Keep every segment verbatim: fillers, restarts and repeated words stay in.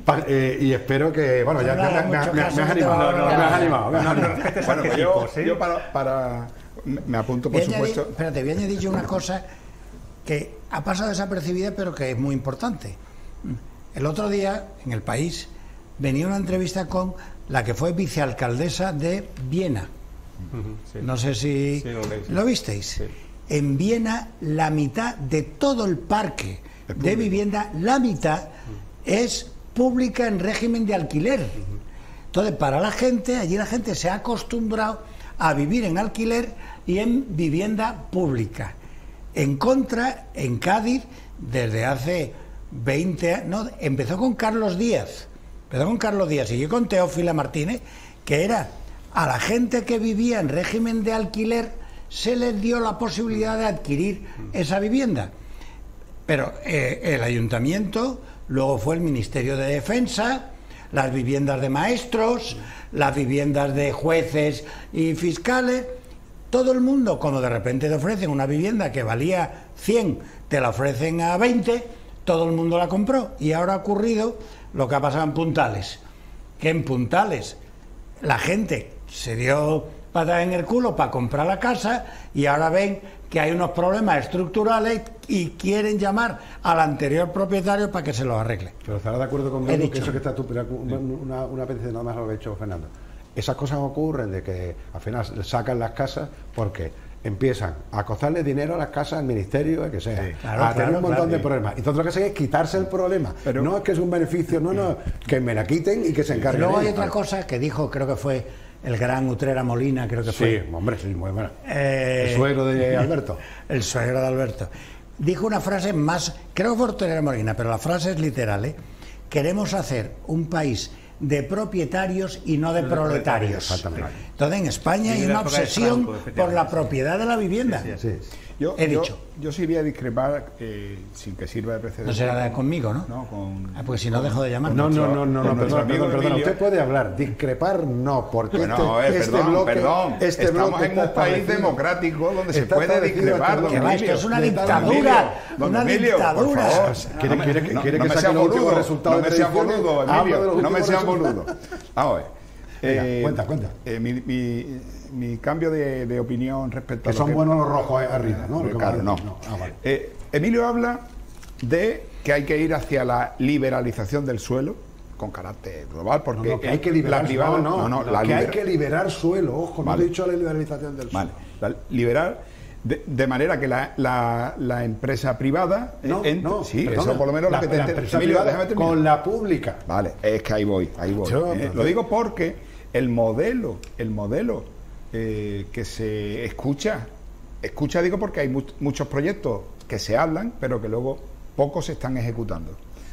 Pa, eh, y espero que, bueno, ya, ya me, me, me, me has animado, no, no, me has animado. Me has animado. No, este bueno, pues arquetipo, yo, ¿sí? yo para, para... Me apunto, por Voy a supuesto... añadir, espérate, voy a añadir yo una cosa que ha pasado desapercibida, pero que es muy importante. El otro día, en El País, venía una entrevista con la que fue vicealcaldesa de Viena. Uh-huh, sí. No sé si sí, lo, leí, sí. lo visteis. Sí. En Viena, la mitad de todo el parque de vivienda, la mitad uh-huh. es pública en régimen de alquiler. Uh-huh. Entonces, para la gente, allí la gente se ha acostumbrado a vivir en alquiler y en vivienda pública. En contra, en Cádiz, desde hace veinte años, no, empezó con Carlos Díaz, empezó con Carlos Díaz, y yo con Teófila Martínez, que era a la gente que vivía en régimen de alquiler, se les dio la posibilidad de adquirir esa vivienda. Pero eh, el ayuntamiento, luego fue el Ministerio de Defensa, las viviendas de maestros, las viviendas de jueces y fiscales, todo el mundo, como de repente te ofrecen una vivienda que valía cien, te la ofrecen a veinte, todo el mundo la compró. Y ahora ha ocurrido lo que ha pasado en Puntales, que en Puntales la gente se dio patada en el culo para comprar la casa y ahora ven que hay unos problemas estructurales y quieren llamar al anterior propietario para que se los arregle. Pero estarás de acuerdo conmigo que eso que está tú, una, una vez nada más lo que ha dicho Fernando. Esas cosas ocurren de que al final sacan las casas porque empiezan a costarle dinero a las casas, al ministerio, que sea, sí, claro, a tener claro, un montón claro, de problemas. Y entonces lo que se es quitarse el problema. Pero, no es que es un beneficio, no, no, que me la quiten y que se encarguen. Luego hay otra cosa que dijo, creo que fue el gran Utrera Molina, creo que fue. Sí, hombre, sí, muy bueno. Eh, el suegro de Alberto. El suegro de Alberto. Dijo una frase más, creo que fue Utrera Molina, pero la frase es literal, ¿eh? Queremos hacer un país de propietarios y no de proletarios. Exactamente. Entonces en España hay una obsesión por la propiedad de la vivienda. Sí, sí, sí. Yo, He yo, dicho. Yo sí voy a discrepar, eh, sin que sirva de precedente. No será conmigo, ¿no? No, con... Ah, porque si no dejo de llamar. No, no, no, no, no, no perdón, perdón, perdón. Usted puede hablar, discrepar no, porque bueno, este, eh, este perdón, bloque, perdón. Este Estamos bloque en un país democrático donde se puede discrepar, don Emilio. Esto es una dictadura, don una Emilio, dictadura. por favor. ¿Quiere, no, quiere, no, quiere no que me saque sea los últimos boludo, resultados no me de sea predicciones? boludo, Emilio, no me sea boludo. Vamos a ver. Venga, Eh, cuenta, cuenta. Eh, mi, mi, mi cambio de, de opinión respecto que a lo son que... buenos los rojos arriba, ¿no? Claro, no. no. Ah, vale. eh, Emilio habla de que hay que ir hacia la liberalización del suelo con carácter global, porque no, no, que hay que liberar, la privada, no, no, no, no la que libera... hay que liberar suelo, ojo, vale. No he dicho la liberalización del suelo. Vale, la, liberar de, de manera que la, la, la empresa privada no, en, no, sí, perdona, eso por lo menos la, lo que te la empresa Emilio, privada déjame terminar. Con la pública. Vale, es que ahí voy, ahí voy. Yo, eh, lo digo porque el modelo, el modelo eh, que se escucha, escucha digo porque hay mu muchos proyectos que se hablan, pero que luego pocos se están ejecutando.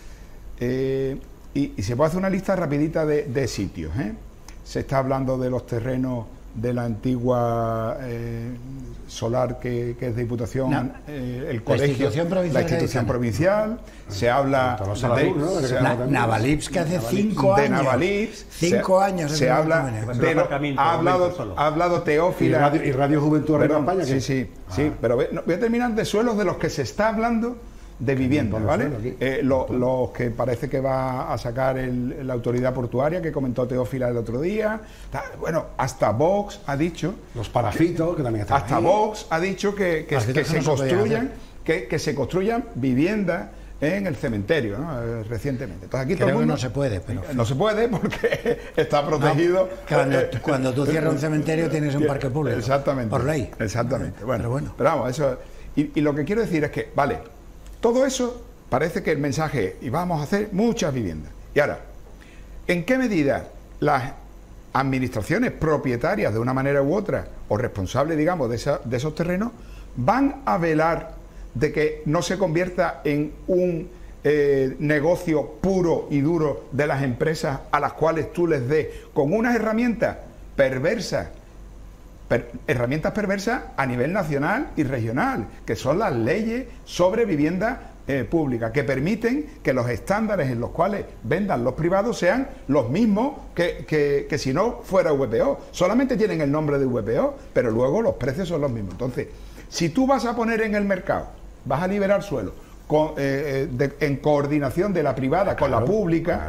Eh, y, y se puede hacer una lista rapidita de, de sitios, ¿eh? Se está hablando de los terrenos de la antigua eh, solar que, que es de Diputación, no, eh, el la colegio, institución provincial, la institución provincial, se habla de, ¿no? se, Na, Navalips, que hace cinco de años, Navalips, cinco se, años se habla de lo, ha hablado, ha hablado Teófila y Radio, y Radio Juventud Arriba España, sí, sí, ah. sí, pero voy, no, voy a terminar de suelos de los que se está hablando de vivienda, ¿vale? Eh, lo, los que parece que va a sacar el, la autoridad portuaria que comentó Teófila el otro día. Bueno, hasta Vox ha dicho... Los parafitos, que, que también están Hasta ahí. Vox ha dicho que, que, que, se, no construyan, que, que se construyan viviendas en el cementerio, ¿no? Eh, recientemente. Entonces aquí Creo todo el mundo, que no se puede, pero... No se puede porque está protegido... No, cuando, cuando tú cierras un cementerio tienes un parque público. Exactamente. Por ley. Exactamente. Bueno, pero, bueno. pero vamos, eso... Y, y lo que quiero decir es que, vale... Todo eso parece que el mensaje es, y vamos a hacer muchas viviendas. Y ahora, ¿en qué medida las administraciones propietarias de una manera u otra, o responsables, digamos, de, esa, de esos terrenos, van a velar de que no se convierta en un eh, negocio puro y duro de las empresas a las cuales tú les des con unas herramientas perversas, Per, herramientas perversas a nivel nacional y regional, que son las leyes sobre vivienda eh, pública, que permiten que los estándares en los cuales vendan los privados sean los mismos que, que, que si no fuera V P O. Solamente tienen el nombre de V P O, pero luego los precios son los mismos. Entonces, si tú vas a poner en el mercado, vas a liberar suelo con, eh, de, en coordinación de la privada claro, con la pública,